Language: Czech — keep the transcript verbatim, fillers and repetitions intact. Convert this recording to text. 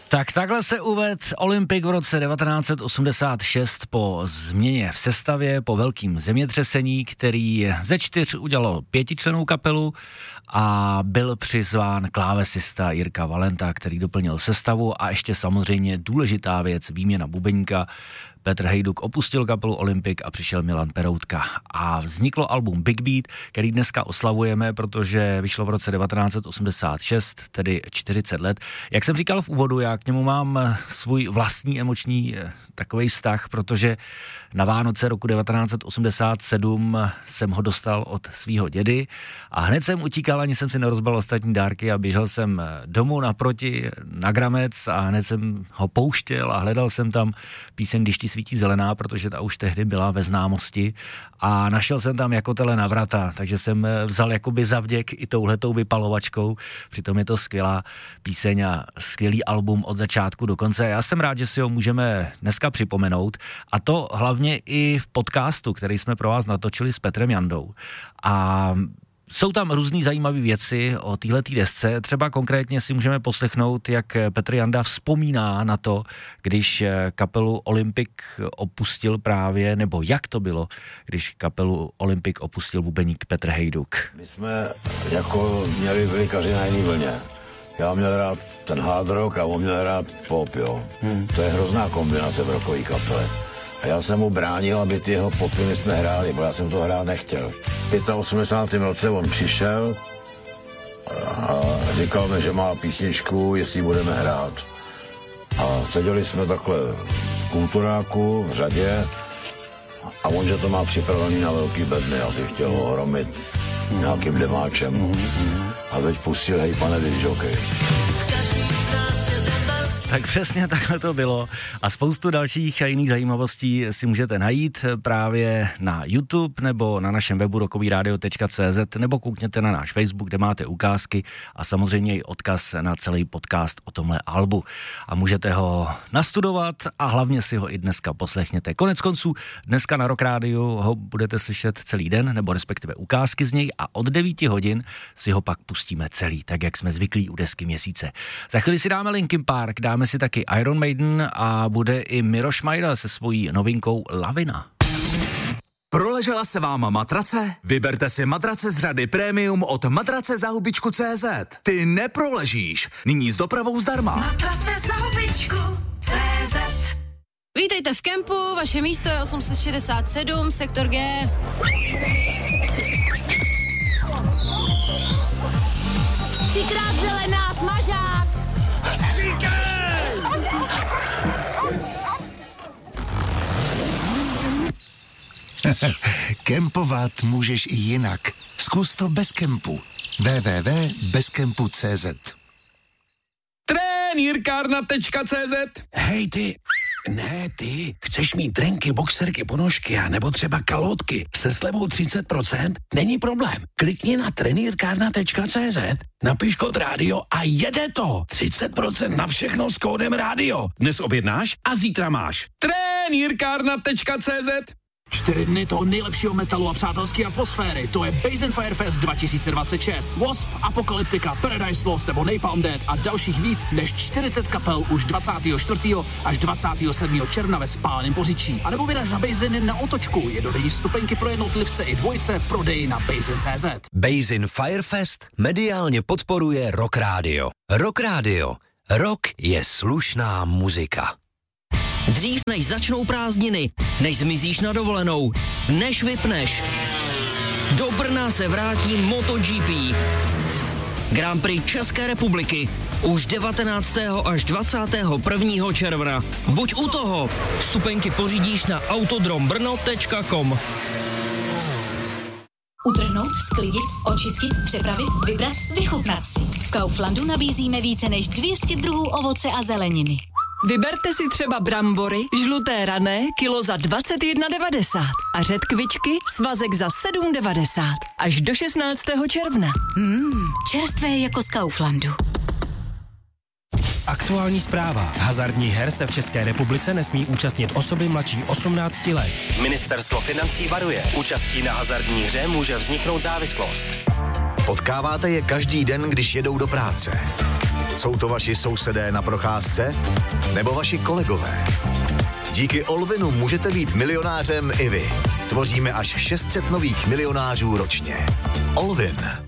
Tak takhle se uvedl Olympik v roce devatenáct set osmdesát šest po změně v sestavě, po velkým zemětřesení, který ze čtyř udělal pětičlennou kapelu a byl přizván klávesista Jirka Valenta, který doplnil sestavu a ještě samozřejmě důležitá věc, výměna bubeníka. Petr Hejduk opustil kapelu Olympik a přišel Milan Peroutka. A vzniklo album Big Beat, který dneska oslavujeme, protože vyšlo v roce devatenáct set osmdesát šest, tedy čtyřicet let. Jak jsem říkal v úvodu, já k němu mám svůj vlastní emoční takovej vztah, protože na Vánoce roku devatenáct set osmdesát sedm jsem ho dostal od svýho dědy a hned jsem utíkal, ani jsem si nerozbal ostatní dárky a běžel jsem domů naproti na Gramec a hned jsem ho pouštěl a hledal jsem tam píseň Když ti svítí zelená, protože ta už tehdy byla ve známosti a našel jsem tam Jako tele na vrata, takže jsem vzal jakoby zavděk i touhletou vypalovačkou, přitom je to skvělá píseň a skvělý album od začátku do konce. Já jsem rád, že si ho můžeme dneska připomenout a to hlavně i v podcastu, který jsme pro vás natočili s Petrem Jandou. A jsou tam různý zajímavé věci o téhletý desce. Třeba konkrétně si můžeme poslechnout, jak Petr Janda vzpomíná na to, když kapelu Olympik opustil právě, nebo jak to bylo, když kapelu Olympik opustil bubeník Petr Hejduk. My jsme jako měli velikaři na jiný vlně. Já měl rád ten hard rock a on měl rád pop, jo. Hmm. To je hrozná kombinace v rockové kapele. A já jsem mu bránil, aby ty jeho popy my jsme hráli, bo já jsem to hrát nechtěl. V osmdesátém pátém roce on přišel a říkal mi, že má písničku, jestli budeme hrát. A seděli jsme takhle v kulturáku, v řadě a on, že to má připravený na velký bedny, asi chtěl ho ohromit mm. nějakým demáčem. Mm. A teď pustil Hej pane disjokej. Tak přesně takhle to bylo a spoustu dalších a jiných zajímavostí si můžete najít právě na YouTube nebo na našem webu rockovyradio tečka cé zet nebo koukněte na náš Facebook, kde máte ukázky a samozřejmě i odkaz na celý podcast o tomhle albu. A můžete ho nastudovat a hlavně si ho i dneska poslechněte. Konec konců dneska na Rock Radio ho budete slyšet celý den, nebo respektive ukázky z něj a od devíti hodin si ho pak pustíme celý, tak jak jsme zvyklí u desky měsíce. Za chvíli si dáme Linkin Park, dáme si taky Iron Maiden a bude i Miro Šmajda se svojí novinkou Lavina. Proležela se vám matrace? Vyberte si matrace z řady Premium od matrace za hubičku tečka cé zet. Ty neproležíš. Nyní s dopravou zdarma. Matrace za hubičku tečka cé zet. Vítejte v kempu, vaše místo je osm set šedesát sedm, sektor G. Třikrát zelená, smažák. Kempovat můžeš i jinak. Zkus to bez kempu. w w w tečka bez kempu tečka cé zet. Trenýrkárna tečka cé zet. Hej ty, ne ty, chceš mít drenky, boxerky, ponožky a nebo třeba kalhotky se slevou třicet procent? Není problém. Klikni na trenýrkárna tečka cé zet, napiš kód rádio a jede to. třicet procent na všechno s kódem rádio. Dnes objednáš a zítra máš. Trenýrkárna tečka cé zet. Čtyři dny toho nejlepšího metalu a přátelské atmosféry. To je Basin Fire Fest dva tisíce dvacet šest. Wasp, Apocalyptica, Paradise Lost nebo Napalm Death a dalších víc než čtyřicet kapel už dvacátého čtvrtého až dvacátého sedmého června ve Spáleném Poříčí. A nebo vyraž na Basin na otočku. Jednodenní vstupenky pro jednotlivce i dvojce, prodej na Basin tečka cé zet. Basin Fire Fest mediálně podporuje Rock Radio. Rock Radio. Rock je slušná muzika. Dřív než začnou prázdniny, než zmizíš na dovolenou, než vypneš. Do Brna se vrátí MotoGP. Grand Prix České republiky už devatenáctého až dvacátého prvního června. Buď u toho, vstupenky pořídíš na autodrombrno tečka com. Utrhnout, sklidit, očistit, přepravit, vybrat, vychutnat si. V Kauflandu nabízíme více než dvě stě druhů ovoce a zeleniny. Vyberte si třeba brambory, žluté rané, kilo za dvacet jedna devadesát a řetkvičky, svazek za sedm devadesát. Až do šestnáctého června. Mmm, čerstvé jako z Kauflandu. Aktuální zpráva. Hazardních her se v České republice nesmí účastnit osoby mladší osmnácti let. Ministerstvo financí varuje. Účastí na hazardní hře může vzniknout závislost. Potkáváte je každý den, když jedou do práce. Jsou to vaši sousedé na procházce? Nebo vaši kolegové? Díky Olvinu můžete být milionářem i vy. Tvoříme až šest set nových milionářů ročně. Olvin.